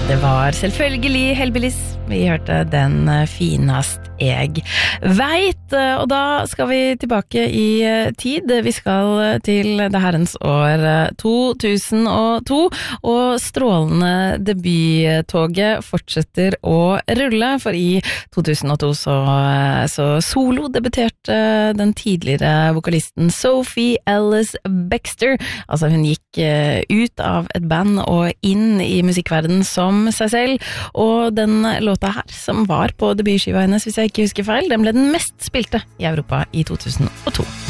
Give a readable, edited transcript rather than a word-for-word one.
Det var selvfølgelig Hellbillies. Vi hørte den finast jeg vet, og da skal vi tilbake i tid. Vi skal til det herrens år 2002, og strålende debuttoget fortsetter å rulle, for i 2002 så solo debuterte den tidligere vokalisten Sophie Ellis Bextor. Altså hun gikk ut av et band og inn i musikkverdenen som seg selv, og den låta her, som var på debutskiva hennes, hvis jeg ikke husker feil, den ble den mest spilte i Europa i 2002.